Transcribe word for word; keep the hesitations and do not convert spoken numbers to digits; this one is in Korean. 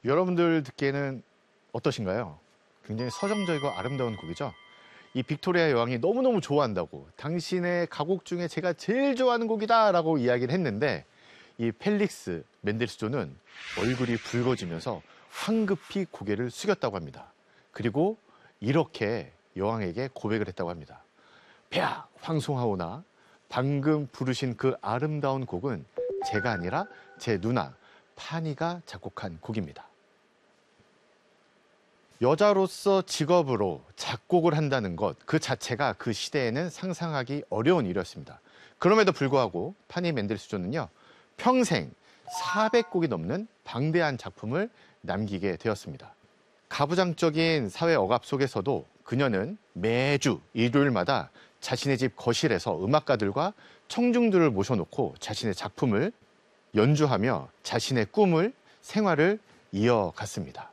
여러분들 듣기에는 어떠신가요? 굉장히 서정적이고 아름다운 곡이죠. 이 빅토리아 여왕이 너무너무 좋아한다고, 당신의 가곡 중에 제가 제일 좋아하는 곡이다 라고 이야기를 했는데, 이 펠릭스 맨델스존은 얼굴이 붉어지면서 황급히 고개를 숙였다고 합니다. 그리고 이렇게 여왕에게 고백을 했다고 합니다. 폐하 황송하오나, 방금 부르신 그 아름다운 곡은 제가 아니라 제 누나 파니가 작곡한 곡입니다. 여자로서 직업으로 작곡을 한다는 것 그 자체가 그 시대에는 상상하기 어려운 일이었습니다. 그럼에도 불구하고 파니 맨델스존은요, 평생 사백 곡이 넘는 방대한 작품을 남기게 되었습니다. 가부장적인 사회 억압 속에서도 그녀는 매주 일요일마다 자신의 집 거실에서 음악가들과 청중들을 모셔놓고 자신의 작품을 연주하며 자신의 꿈을, 생활을 이어갔습니다.